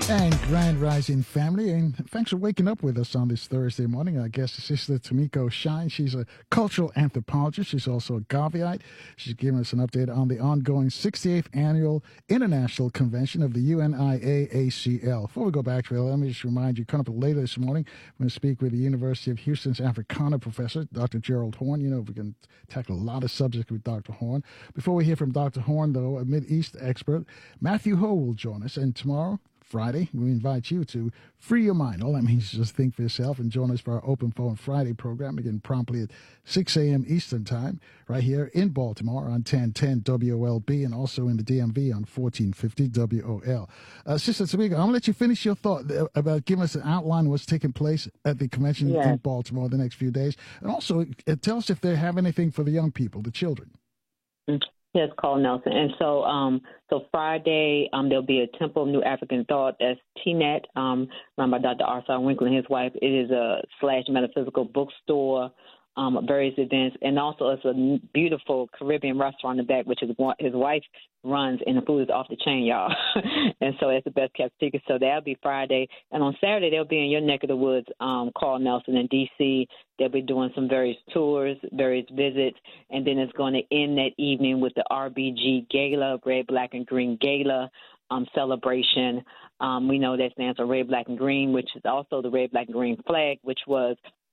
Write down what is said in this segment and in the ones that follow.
And Grand Rising family, and thanks for waking up with us on this Thursday morning. Our guest is Sister Tomiko Shine. She's a cultural anthropologist. She's also a Garveyite. She's giving us an update on the ongoing 68th Annual International Convention of the UNIAACL. Before we go back to it, let me just remind you, coming up later this morning, we're going to speak with the University of Houston's Africana professor, Dr. Gerald Horne. You know, we can tackle a lot of subjects with Dr. Horne. Before we hear from Dr. Horne, though, a Mideast expert, Matthew Ho will join us. And tomorrow, Friday, we invite you to free your mind. All that means is just think for yourself and join us for our Open Phone Friday program, again promptly at 6 a.m. Eastern Time, right here in Baltimore on 1010 WOLB and also in the DMV on 1450 WOL. Sister Tomiko, I'm going to let you finish your thought about giving us an outline of what's taking place at the convention in Baltimore the next few days. And also, tell us if they have anything for the young people, the children. Yes, Carl Nelson. And so Friday, there'll be a Temple of New African Thought. That's TNET, run by Dr. Arthur Winkler and his wife. It is a / metaphysical bookstore, various events, and also it's a beautiful Caribbean restaurant in the back, which his wife runs, and the food is off the chain, y'all. And so it's the best kept secret. So that'll be Friday. And on Saturday, they'll be in your neck of the woods, Carl Nelson in D.C. They'll be doing some various tours, various visits, and then it's going to end that evening with the RBG Gala, Red, Black, and Green Gala celebration. We know that stands for Red, Black, and Green, which is also the Red, Black, and Green flag, which was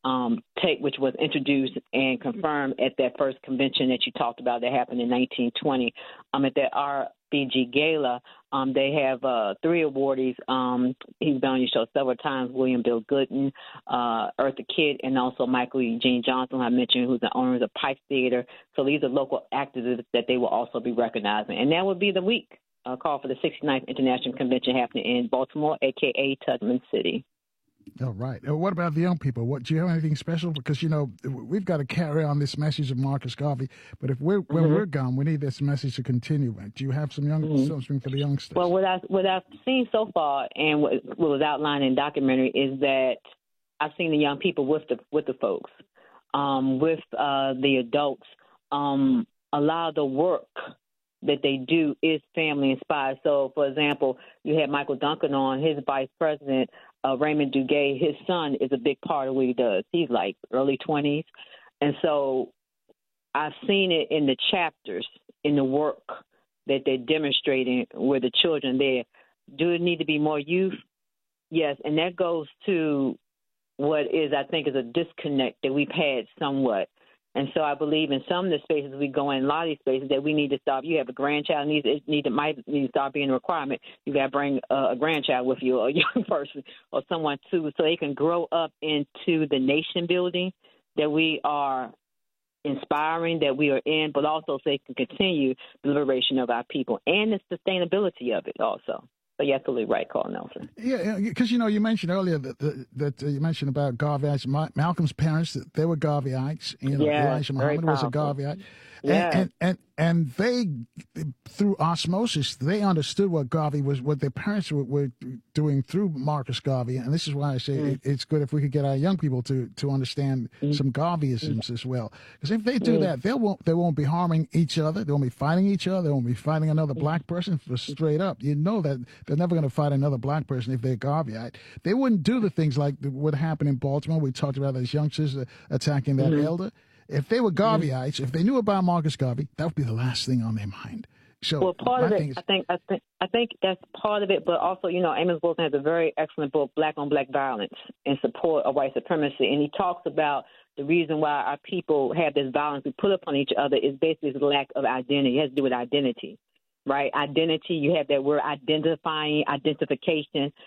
introduced and confirmed at that first convention that you talked about that happened in 1920. At that RBG Gala, they have 3 awardees. He's been on your show several times, William Bill Gooden, Eartha Kitt, and also Michael Eugene Johnson, who I mentioned, who's the owner of the Pipe Theater. So these are local activists that they will also be recognizing. And that would be the week called for the 69th International Convention happening in Baltimore, a.k.a. Tubman City. All right. What about the young people? Do you have anything special? Because, you know, we've got to carry on this message of Marcus Garvey. But if when we're gone, we need this message to continue. Do you have something for the youngsters? Well, what I've seen so far and what was outlined in the documentary is that I've seen the young people with the folks, with the adults. A lot of the work that they do is family inspired. So, for example, you had Michael Duncan on, his vice president, Raymond Duguay. His son is a big part of what he does. He's like early 20s. And so I've seen it in the chapters, in the work that they're demonstrating with the children there. Do it need to be more youth? Yes. And that goes to what is, I think, is a disconnect that we've had somewhat. And so I believe in some of the spaces we go in, a lot of these spaces, that we need to stop. You have a grandchild, might need to start being a requirement. You got to bring a grandchild with you, or a young person, or someone too, so they can grow up into the nation building that we are inspiring, that we are in, but also so they can continue the liberation of our people and the sustainability of it also. So you're absolutely right, Carl Nelson. Yeah, because, you know, you mentioned earlier that you mentioned about Garveyites. Malcolm's parents, they were Garveyites. You know, Elijah Muhammad was a Garveyite. Yeah. And they, through osmosis, they understood what Garvey was, what their parents were doing through Marcus Garvey. And this is why I say it's good if we could get our young people to understand some Garveyisms as well. Because if they do that, they won't be harming each other. They won't be fighting each other. They won't be fighting another black person. For straight up, you know that they're never going to fight another black person if they're Garveyite. They wouldn't do the things like what happened in Baltimore. We talked about those youngsters attacking that elder. If they were Garveyites, if they knew about Marcus Garvey, that would be the last thing on their mind. So, well, part of it, I think that's part of it, but also, you know, Amos Wilson has a very excellent book, Black on Black Violence in Support of White Supremacy, and he talks about the reason why our people have this violence we put upon each other is basically the lack of identity. It has to do with identity, right? Identity, you have that word identification,